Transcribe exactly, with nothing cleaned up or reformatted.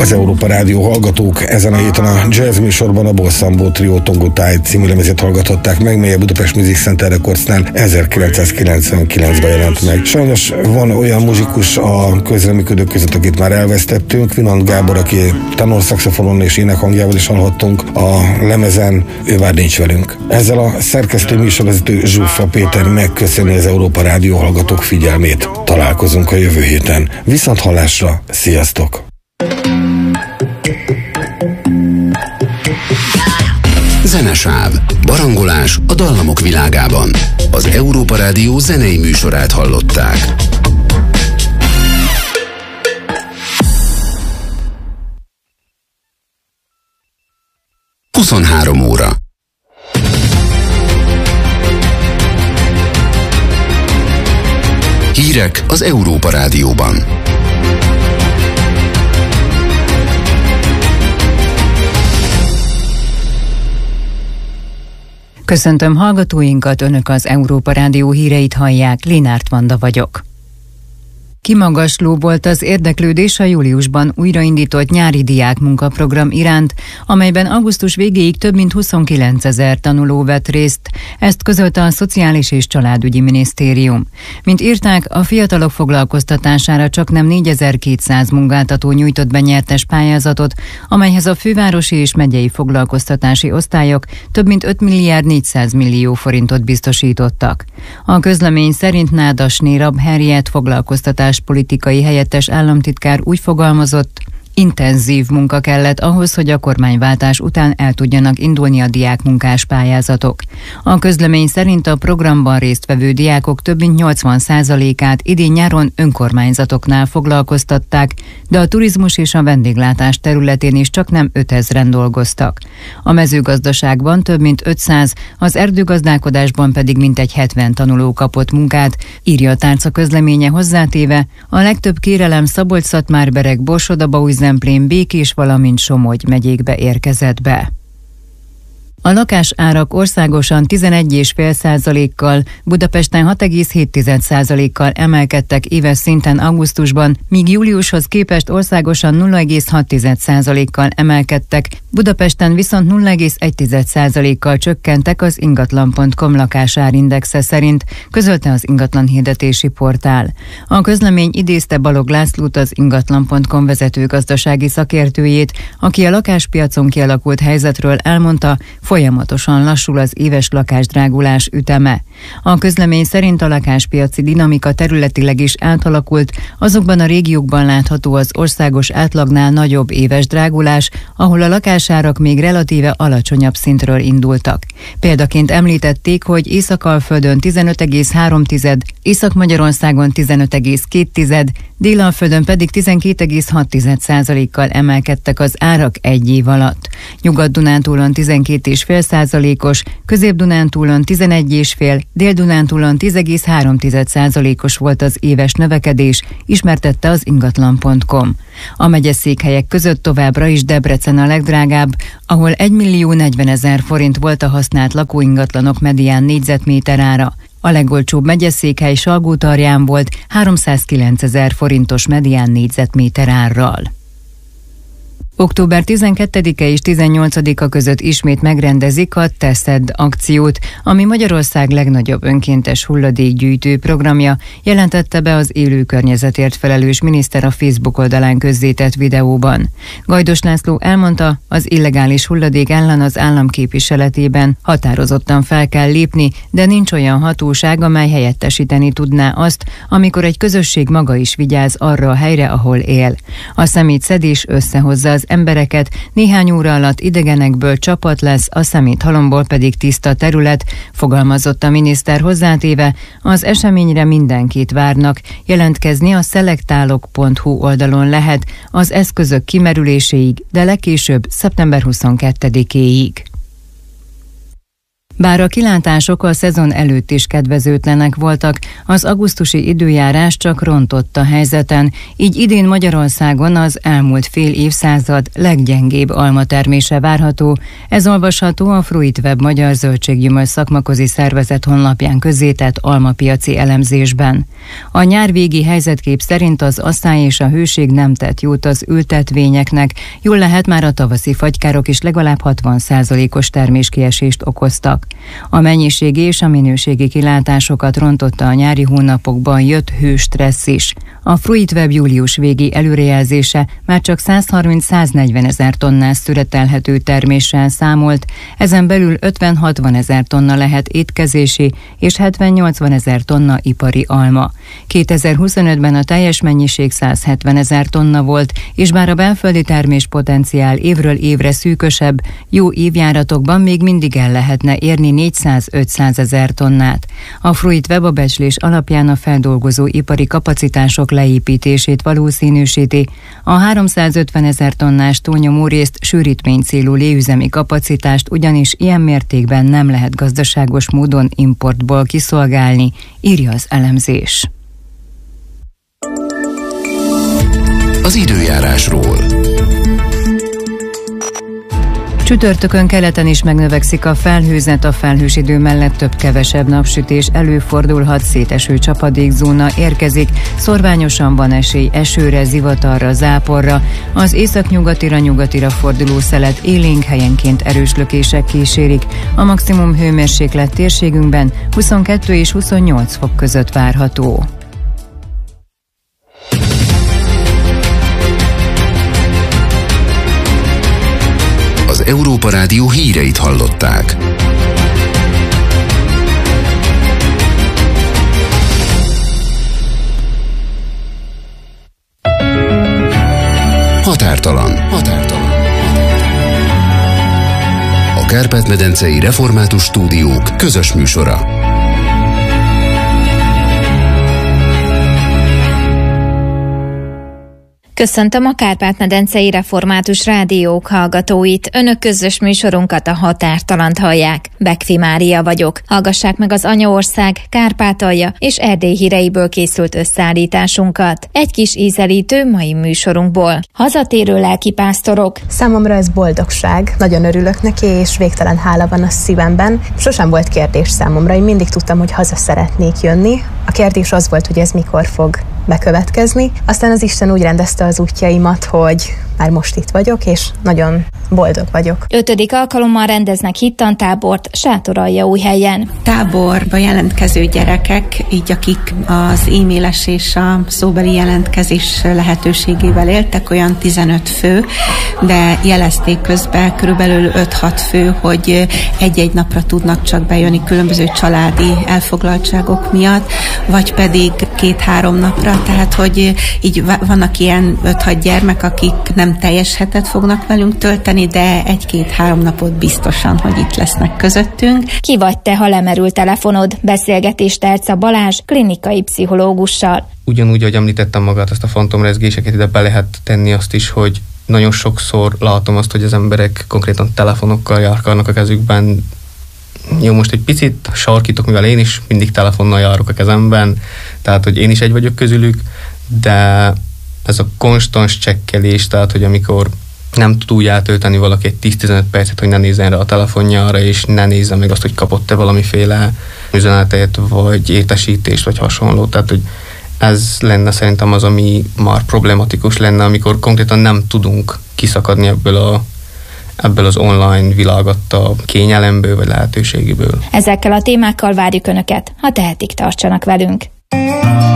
az Európa Rádió hallgatók. Ezen a héten a jazz műsorban a Bolszambó Trio Tongo Tide című lemezét hallgathatták meg, mely a Budapest Music Center Recordsnál ezerkilencszázkilencvenkilencben jelent meg. Sajnos van olyan muzsikus a közreműködők között, akit már elvesztettünk. Vinant Gábor, aki tenorszaxofonon és énekhangjával is hallhattunk a lemezen, ő már nincs velünk. Ezzel a szerkesztő műsorvezető Zsuffa Péter megköszöni az Európa Rádió hallgatók figyelmét. Találkozunk a jövő héten. Viszont hallásra, sziasztok! Zenesáv. Barangolás a dallamok világában. Az Európa Rádió zenei műsorát hallották. huszonhárom óra. Hírek az Európa Rádióban. Köszöntöm hallgatóinkat, Önök az Európa Rádió híreit hallják, Linárt Vanda vagyok. Kimagasló volt az érdeklődés a júliusban újraindított nyári diák munkaprogram iránt, amelyben augusztus végéig több mint huszonkilencezer tanuló vett részt. Ezt közölte a Szociális és Családügyi Minisztérium. Mint írták, a fiatalok foglalkoztatására csaknem négyezer-kétszáz munkáltató nyújtott be nyertes pályázatot, amelyhez a fővárosi és megyei foglalkoztatási osztályok több mint öt milliárd négyszáz millió forintot biztosítottak. A közlemény szerint Nádasné Rab Henriett foglalkoztatás politikai helyettes államtitkár úgy fogalmazott, intenzív munka kellett ahhoz, hogy a kormányváltás után el tudjanak indulni a diákmunkás pályázatok. A közlemény szerint a programban résztvevő diákok több mint nyolcvan százalékát idén nyáron önkormányzatoknál foglalkoztatták, de a turizmus és a vendéglátás területén is csaknem ötezren dolgoztak. A mezőgazdaságban több mint ötszáz, az erdőgazdálkodásban pedig mintegy hetven tanuló kapott munkát, írja a tárca közleménye hozzátéve, a legtöbb kérelem Szabolcs-Szatmár-Bereg, Borsod-Abaúj-Zemplén, Békés, valamint Somogy megyékbe érkezett be. A lakásárak országosan tizenegy egész öt százalékkal, Budapesten hat egész hét százalékkal emelkedtek éves szinten augusztusban, míg júliushoz képest országosan nulla egész hat százalékkal emelkedtek, Budapesten viszont nulla egész egy százalékkal csökkentek az ingatlan pont com lakásárindexe szerint, közölte az ingatlanhirdetési portál. A közlemény idézte Balog Lászlót, az ingatlan pont com vezető gazdasági szakértőjét, aki a lakáspiacon kialakult helyzetről elmondta, folyamatosan lassul az éves lakásdrágulás üteme. A közlemény szerint a lakáspiaci dinamika területileg is átalakult, azokban a régiókban látható az országos átlagnál nagyobb éves drágulás, ahol a lakásárak még relatíve alacsonyabb szintről indultak. Példaként említették, hogy Észak-Alföldön tizenöt egész három, Észak-Magyarországon tizenöt egész két, Dél-Alföldön pedig tizenkét egész hat százalékkal emelkedtek az árak egy év alatt. Nyugat-Dunántúlon tizenkét egész öt százalékos, Közép-Dunántúlon tizenegy egész öt, Dél-Dunántúlon tíz egész három százalékos volt az éves növekedés, ismertette az ingatlan pont com. A megyeszékhelyek között továbbra is Debrecen a legdrágább, ahol egymillió negyvenezer forint volt a használt lakóingatlanok medián négyzetméter ára. A legolcsóbb megyeszékhely Salgótarján volt háromszázkilencezer forintos medián négyzetméter árral. október tizenkettedike és tizennyolcadika között ismét megrendezik a Teszed akciót, ami Magyarország legnagyobb önkéntes hulladékgyűjtő programja, jelentette be az élő környezetért felelős miniszter a Facebook oldalán közzétett videóban. Gajdos László elmondta, az illegális hulladék ellen az állam képviseletében határozottan fel kell lépni, de nincs olyan hatóság, amely helyettesíteni tudná azt, amikor egy közösség maga is vigyáz arra a helyre, ahol él. A szemétszedés összehozza az embereket, néhány óra alatt idegenekből csapat lesz, a szeméthalomból pedig tiszta terület, fogalmazott a miniszter hozzátéve, az eseményre mindenkit várnak, jelentkezni a szelektálok pont hu oldalon lehet az eszközök kimerüléséig, de legkésőbb szeptember huszonkettedikéig. Bár a kilátások a szezon előtt is kedvezőtlenek voltak, az augusztusi időjárás csak rontott a helyzeten, így idén Magyarországon az elmúlt fél évszázad leggyengébb almatermése várható. Ez olvasható a Fruitweb Magyar Zöldséggyümölcs Szakmaközi Szervezet honlapján közzétett almapiaci elemzésben. A nyárvégi helyzetkép szerint az asszály és a hőség nem tett jót az ültetvényeknek, jól lehet már a tavaszi fagykárok is legalább hatvan százalékos terméskiesést okoztak. A mennyiségi és a minőségi kilátásokat rontotta a nyári hónapokban jött hőstressz is. A Fruitweb július végi előrejelzése már csak százharminc-száznegyven ezer tonnás szüretelhető terméssel számolt, ezen belül ötven-hatvan ezer tonna lehet étkezési és hetven-nyolcvan ezer tonna ipari alma. kétezer-huszonötben a teljes mennyiség százhetven ezer tonna volt, és bár a belföldi terméspotenciál évről évre szűkösebb, jó évjáratokban még mindig el lehetne érni négyszáz-ötszáz ezer tonnát. A Fruitweb a becslés alapján a feldolgozó ipari kapacitások leépítését valószínűsíti. A háromszázötven ezer tonnás túlnyomó részt sűrítmény célú léüzemi kapacitást ugyanis ilyen mértékben nem lehet gazdaságos módon importból kiszolgálni, írja az elemzés. Az időjárásról. Csütörtökön keleten is megnövekszik a felhőzet, a felhős idő mellett több-kevesebb napsütés előfordulhat, széteső csapadékzóna érkezik, szorványosan van esély esőre, zivatarra, záporra, az északnyugatira, nyugatira forduló szelet élénk, helyenként erős lökések kísérik, a maximum hőmérséklet térségünkben huszonkettő és huszonnyolc fok között várható. Az Európa Rádió híreit hallották. Határtalan. Határtalan. A Kárpát-medencei Református Stúdiók közös műsora. Köszöntöm a Kárpát-medencei Református Rádiók hallgatóit. Önök közös műsorunkat, a Határtalant hallják. Bekfi Mária vagyok. Hallgassák meg az Anyaország, Kárpátalja és Erdély híreiből készült összeállításunkat. Egy kis ízelítő mai műsorunkból. Hazatérő lelkipásztorok. Számomra ez boldogság. Nagyon örülök neki, és végtelen hála van a szívemben. Sosem volt kérdés számomra. Én mindig tudtam, hogy haza szeretnék jönni. A kérdés az volt, hogy ez mikor fog bekövetkezni. Aztán az Isten úgy rendezte az útjaimat, hogy már most itt vagyok, és nagyon boldog vagyok. Ötödik alkalommal rendeznek hittantábort Sátoraljaújhelyen. Táborba jelentkező gyerekek, így akik az e-mailes és a szóbeli jelentkezés lehetőségével éltek, olyan tizenöt fő, de jelezték közben körülbelül öt-hat fő, hogy egy-egy napra tudnak csak bejönni különböző családi elfoglaltságok miatt, vagy pedig két-három napra, tehát hogy így vannak ilyen öt-hat gyermek, akik nem teljes hetet fognak velünk tölteni, de egy-két-három napot biztosan, hogy itt lesznek közöttünk. Ki vagy te, ha lemerül telefonod? Beszélgetést Terca Balázs klinikai pszichológussal. Ugyanúgy, ahogy említettem magát, azt a fantomrezgéseket, ide be lehet tenni azt is, hogy nagyon sokszor látom azt, hogy az emberek konkrétan telefonokkal járkálnak a kezükben. Jó, most egy picit sarkítok, mivel én is mindig telefonnal járok a kezemben, tehát, hogy én is egy vagyok közülük, de ez a konstans csekkelés, tehát, hogy amikor nem tud úgy eltölteni valaki egy tíz-tizenöt percet, hogy ne nézzen rá a telefonjára, és ne nézze meg azt, hogy kapott-e valamiféle üzenetet, vagy értesítést, vagy hasonló. Tehát, hogy ez lenne szerintem az, ami már problematikus lenne, amikor konkrétan nem tudunk kiszakadni ebből a ebből az online világadta kényelemből, vagy lehetőségéből. Ezekkel a témákkal várjuk Önöket, ha tehetik, tartsanak velünk.